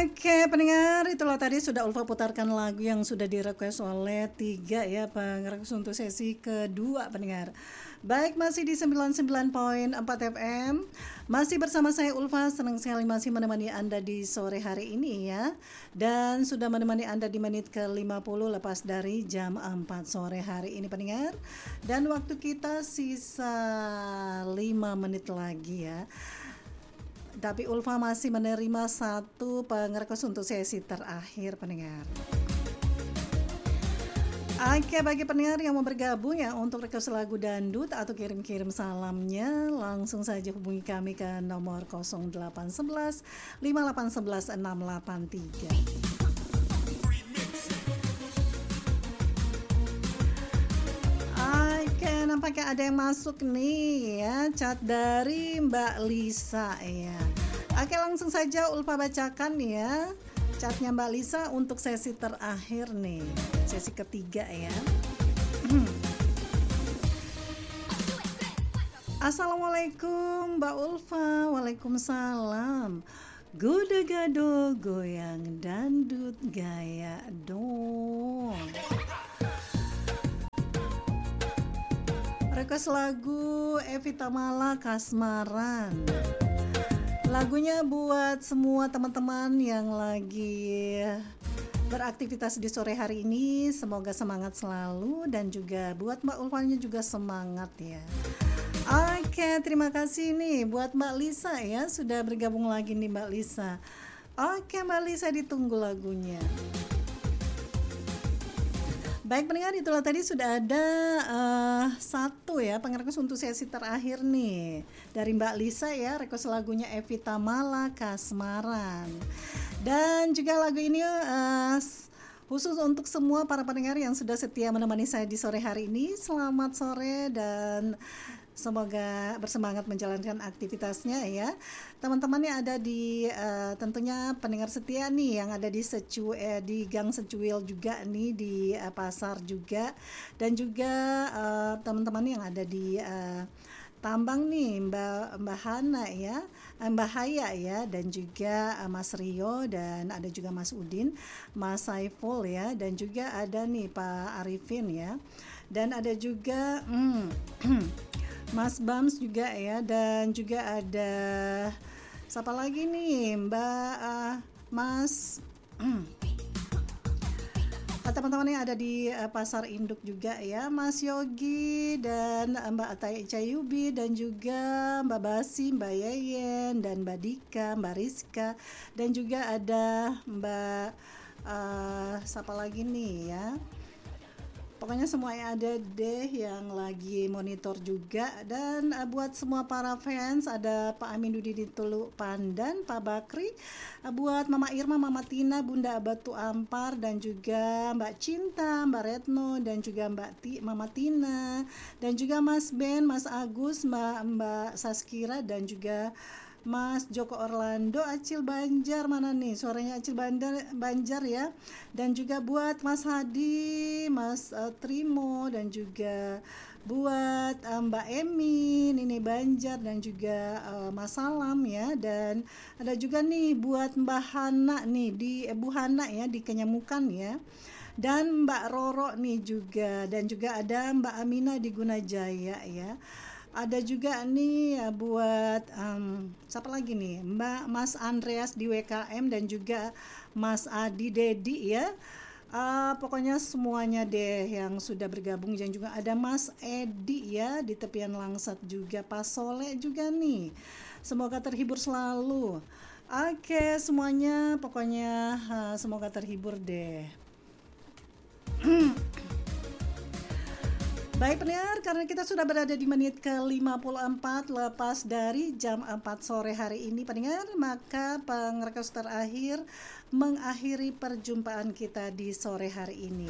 Oke, pendengar, itulah tadi sudah Ulfa putarkan lagu yang sudah direquest oleh 3 ya, pengerequest untuk sesi kedua, pendengar. Baik, masih di 99,4 FM. Masih bersama saya Ulfa, senang sekali masih menemani Anda di sore hari ini ya. Dan sudah menemani Anda di menit ke-50 lepas dari jam 4 sore hari ini, pendengar. Dan waktu kita sisa 5 menit lagi ya. Tapi Ulfa masih menerima satu pengerequest untuk sesi terakhir, pendengar. Oke, bagi pendengar yang mau bergabung ya untuk request lagu dangdut atau kirim-kirim salamnya, langsung saja hubungi kami ke nomor 0811 5811 683. Oke, nampaknya ada yang masuk nih ya, chat dari Mbak Lisa ya. Oke, langsung saja Ulfa bacakan ya chatnya Mbak Lisa untuk sesi terakhir nih, sesi ketiga ya. Assalamualaikum Mbak Ulfa. Waalaikumsalam. Goda gado goyang dangdut gaya dong. Request lagu Evita Mala Kasmaran. Lagunya buat semua teman-teman yang lagi beraktivitas di sore hari ini. Semoga semangat selalu dan juga buat Mbak Ulfanya juga semangat ya. Oke, terima kasih nih buat Mbak Lisa ya, sudah bergabung lagi nih Mbak Lisa. Oke Mbak Lisa, ditunggu lagunya. Baik pendengar, itulah tadi sudah ada satu ya pengerequest untuk sesi terakhir nih dari Mbak Lisa ya, request lagunya Evita Mala Kasmaran. Dan juga lagu ini khusus untuk semua para pendengar yang sudah setia menemani saya di sore hari ini. Selamat sore dan semoga bersemangat menjalankan aktivitasnya ya. Teman-teman yang ada di tentunya pendengar setia nih yang ada di di Gang Secuil juga nih di pasar juga, dan juga teman-teman yang ada di Tambang nih Mbak Hana ya, Mbak Haya ya, dan juga Mas Rio, dan ada juga Mas Udin, Mas Saiful ya, dan juga ada nih Pak Arifin ya, dan ada juga Mas Bams juga ya, dan juga ada siapa lagi nih Mbak Mas teman-teman yang ada di pasar induk juga ya, Mas Yogi dan Mbak Cayubi, dan juga Mbak Basi, Mbak Yeyen, dan Mbak Dika, Mbak Rizka, dan juga ada Mbak siapa lagi nih ya, pokoknya semua yang ada deh yang lagi monitor juga. Dan buat semua para fans, ada Pak Aminudi di Tulu Pandan, Pak Bakri, buat Mama Irma, Mama Tina, Bunda Batu Ampar, dan juga Mbak Cinta, Mbak Retno, dan juga Mama Tina, dan juga Mas Ben, Mas Agus, Mbak Saskira, dan juga Mas Joko Orlando, Acil Banjar, mana nih suaranya Acil Banjar ya, dan juga buat Mas Hadi, Mas Trimo, dan juga buat Mbak Emi, Nini Banjar, dan juga Mas Salam ya, dan ada juga nih buat Mbak Hana nih di Bu Hana ya di Kenyamukan ya, dan Mbak Roro nih juga, dan juga ada Mbak Amina di Gunajaya ya. Ada juga nih ya buat siapa lagi nih, Mas Andreas di WKM, dan juga Mas Adi Dedi ya. Pokoknya semuanya deh yang sudah bergabung, dan juga ada Mas Edi ya di tepian Langsat juga, Pak Soleh juga nih. Semoga terhibur selalu. Oke semuanya, pokoknya semoga terhibur deh. Baik pendengar, karena kita sudah berada di menit ke-54 lepas dari jam 4 sore hari ini pendengar, maka pengerequest terakhir mengakhiri perjumpaan kita di sore hari ini.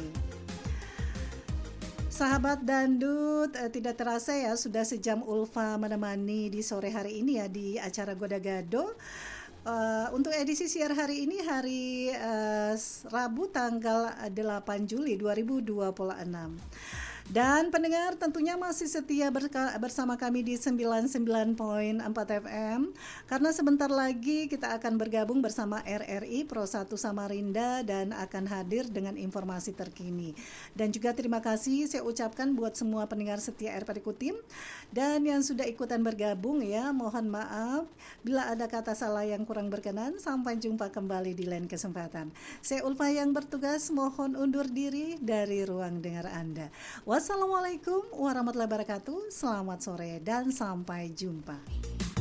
Sahabat dangdut, tidak terasa ya sudah sejam Ulfa menemani di sore hari ini ya di acara Goda Gado. Untuk edisi siar hari ini hari Rabu tanggal 8 Juli 2026. Dan pendengar tentunya masih setia bersama kami di 99.4 FM karena sebentar lagi kita akan bergabung bersama RRI Pro 1 Samarinda dan akan hadir dengan informasi terkini. Dan juga terima kasih saya ucapkan buat semua pendengar setia RPD Kutim dan yang sudah ikutan bergabung ya. Mohon maaf bila ada kata salah yang kurang berkenan. Sampai jumpa kembali di lain kesempatan. Saya Ulfa yang bertugas mohon undur diri dari ruang dengar Anda. Wassalamualaikum warahmatullahi wabarakatuh. Selamat sore dan sampai jumpa.